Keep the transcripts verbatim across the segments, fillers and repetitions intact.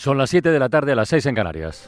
Son las siete de la tarde, a las seis en Canarias.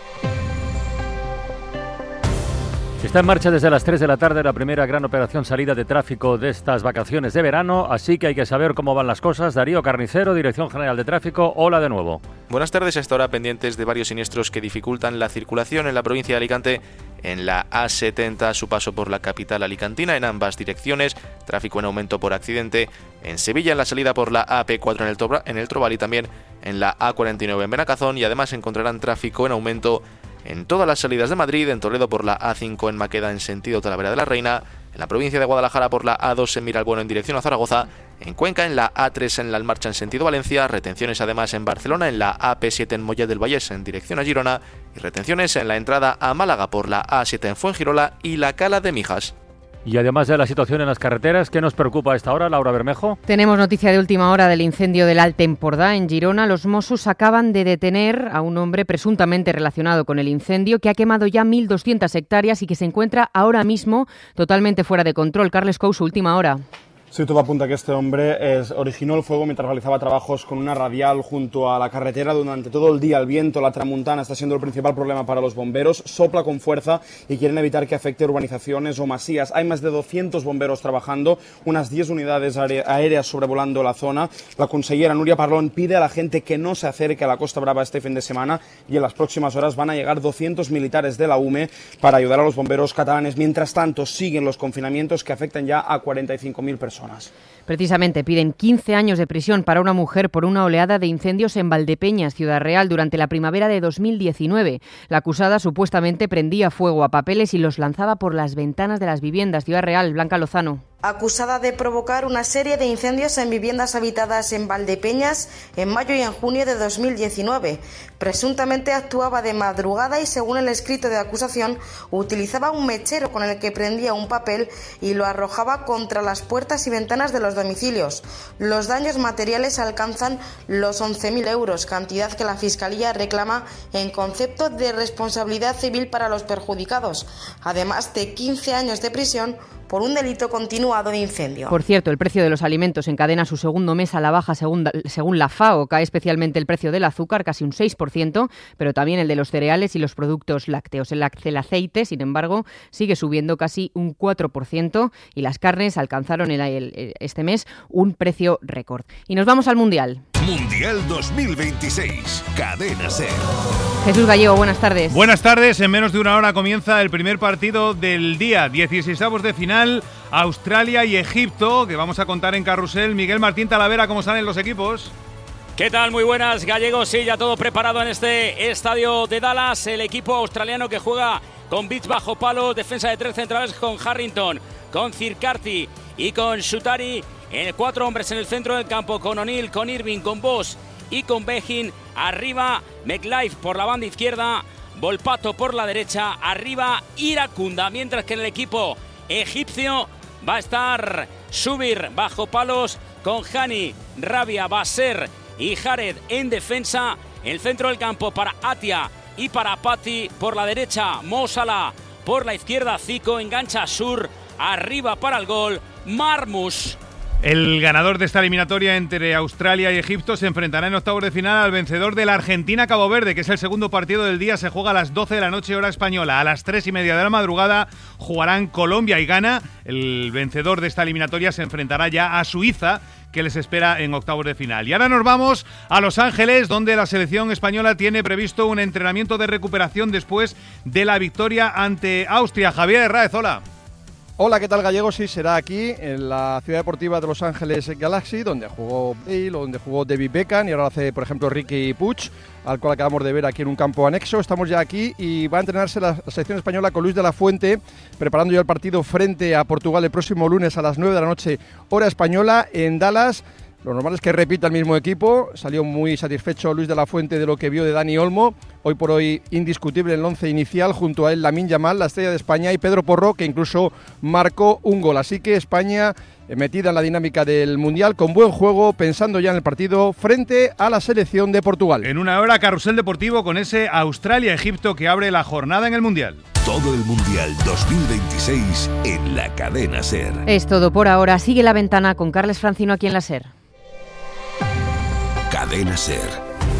Está en marcha desde las tres de la tarde la primera gran operación salida de tráfico de estas vacaciones de verano, así que hay que saber cómo van las cosas. Darío Carnicero, Dirección General de Tráfico, hola de nuevo. Buenas tardes, hasta ahora pendientes de varios siniestros que dificultan la circulación en la provincia de Alicante, en la A setenta, a su paso por la capital alicantina, en ambas direcciones, tráfico en aumento por accidente, en Sevilla en la salida por la A P cuatro en el, Tobra, en el Trobal y también en la A cuarenta y nueve en Benacazón, y además encontrarán tráfico en aumento en todas las salidas de Madrid, en Toledo por la A cinco en Maqueda en sentido Talavera de la Reina, en la provincia de Guadalajara por la A dos en Miralbueno en dirección a Zaragoza, en Cuenca en la A tres en La Almarcha en sentido Valencia, retenciones además en Barcelona en la A P siete en Mollet del Vallès en dirección a Girona y retenciones en la entrada a Málaga por la A siete en Fuengirola y la Cala de Mijas. Y además de la situación en las carreteras, ¿qué nos preocupa a esta hora, Laura Bermejo? Tenemos noticia de última hora del incendio del Alt Empordà en Girona. Los Mossos acaban de detener a un hombre presuntamente relacionado con el incendio que ha quemado ya mil doscientas hectáreas y que se encuentra ahora mismo totalmente fuera de control. Carles Couso, última hora. Sí, todo apunta a que este hombre es, originó el fuego mientras realizaba trabajos con una radial junto a la carretera. Durante todo el día el viento, la tramuntana, está siendo el principal problema para los bomberos. Sopla con fuerza y quieren evitar que afecte urbanizaciones o masías. Hay más de doscientos bomberos trabajando, unas diez unidades aéreas sobrevolando la zona. La consellera Núria Parlon pide a la gente que no se acerque a la Costa Brava este fin de semana y en las próximas horas van a llegar doscientos militares de la U M E para ayudar a los bomberos catalanes. Mientras tanto, siguen los confinamientos que afectan ya a cuarenta y cinco mil personas. Precisamente piden quince años de prisión para una mujer por una oleada de incendios en Valdepeñas, Ciudad Real, durante la primavera de dos mil diecinueve. La acusada supuestamente prendía fuego a papeles y los lanzaba por las ventanas de las viviendas. Ciudad Real, Blanca Lozano. Acusada de provocar una serie de incendios en viviendas habitadas en Valdepeñas en mayo y en junio de dos mil diecinueve. Presuntamente actuaba de madrugada y, según el escrito de acusación, utilizaba un mechero con el que prendía un papel y lo arrojaba contra las puertas y ventanas de los domicilios. Los daños materiales alcanzan los once mil euros, cantidad que la Fiscalía reclama en concepto de responsabilidad civil para los perjudicados, además de quince años de prisión por un delito continuado de incendio. Por cierto, el precio de los alimentos encadena su segundo mes a la baja según, según la FAO. Cae especialmente el precio del azúcar, casi un seis por ciento, pero también el de los cereales y los productos lácteos. El, el aceite, sin embargo, sigue subiendo casi un cuatro por ciento y las carnes alcanzaron el, el, este mes un precio récord. Y nos vamos al Mundial. Mundial dos mil veintiséis, Cadena SER. Jesús Gallego, buenas tardes. Buenas tardes, en menos de una hora comienza el primer partido del día, dieciseisavos de final, Australia y Egipto, que vamos a contar en Carrusel. Miguel Martín Talavera, ¿cómo salen los equipos? ¿Qué tal? Muy buenas, Gallego. Sí, ya todo preparado en este estadio de Dallas. El equipo australiano que juega con Beach bajo palos, defensa de tres centrales con Harrington, con Circarti y con Shutari. En cuatro hombres en el centro del campo, con O'Neill, con Irving, con Bosch y con Begin. Arriba, McLeish por la banda izquierda, Volpato por la derecha. Arriba, Iracunda. Mientras que en el equipo egipcio va a estar Subir bajo palos con Hani, Rabia, Basser y Jared en defensa. El centro del campo para Atia y para Patti. Por la derecha, Mo Salah. Por la izquierda, Zico. Engancha Sur. Arriba para el gol, Marmoush. El ganador de esta eliminatoria entre Australia y Egipto se enfrentará en octavos de final al vencedor de la Argentina-Cabo Verde, que es el segundo partido del día. Se juega a las doce de la noche, hora española. A las tres y media de la madrugada jugarán Colombia y Ghana. El vencedor de esta eliminatoria se enfrentará ya a Suiza, que les espera en octavos de final. Y ahora nos vamos a Los Ángeles, donde la selección española tiene previsto un entrenamiento de recuperación después de la victoria ante Austria. Javier Herráez, hola. Hola, ¿qué tal, Gallego? Sí, será aquí, en la ciudad deportiva de Los Ángeles Galaxy, donde jugó Bale, donde jugó David Beckham y ahora hace, por ejemplo, Riqui Puig, al cual acabamos de ver aquí en un campo anexo. Estamos ya aquí y va a entrenarse la selección española con Luis de la Fuente, preparando ya el partido frente a Portugal el próximo lunes a las nueve de la noche, hora española, en Dallas. Lo normal es que repita el mismo equipo. Salió muy satisfecho Luis de la Fuente de lo que vio de Dani Olmo. Hoy por hoy indiscutible en el once inicial, junto a él Lamine Yamal, la estrella de España, y Pedro Porro, que incluso marcó un gol. Así que España eh, metida en la dinámica del Mundial, con buen juego, pensando ya en el partido frente a la selección de Portugal. En una hora, carrusel deportivo con ese Australia-Egipto que abre la jornada en el Mundial. Todo el Mundial dos mil veintiséis en la Cadena SER. Es todo por ahora. Sigue La Ventana con Carles Francino aquí en la SER. Cadena SER.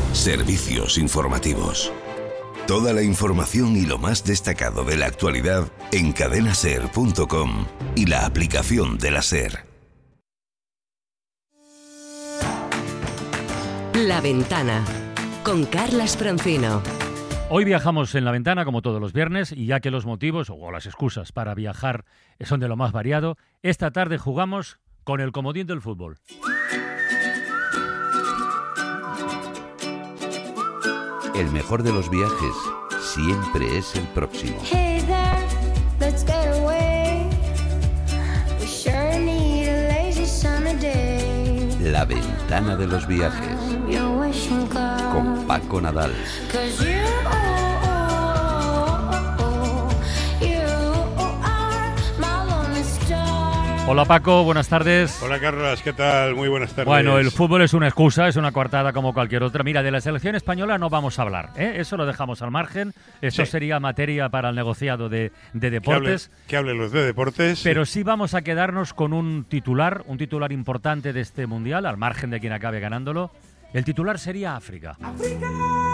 Servicios informativos. Toda la información y lo más destacado de la actualidad en cadena ser punto com y la aplicación de la SER. La Ventana, con Carlas Francino. Hoy viajamos en La Ventana como todos los viernes y ya que los motivos o las excusas para viajar son de lo más variado, esta tarde jugamos con el comodín del fútbol. El mejor de los viajes siempre es el próximo. Hey there, let's get away. We sure need a lazy summer day. La Ventana de los viajes. Your wishing cloud. Con Paco Nadal. 'Cause you, oh, oh, oh, you are my lonely star. Hola Paco, buenas tardes. Hola Carlos, ¿qué tal? Muy buenas tardes. Bueno, el fútbol es una excusa, es una coartada como cualquier otra. Mira, de la selección española no vamos a hablar, ¿eh? Eso lo dejamos al margen. Eso sí. Sería materia para el negociado de, de deportes. Que, hable, que hablen los de deportes. Pero sí vamos a quedarnos con un titular, un titular importante de este mundial, al margen de quien acabe ganándolo. El titular sería África. ¡África!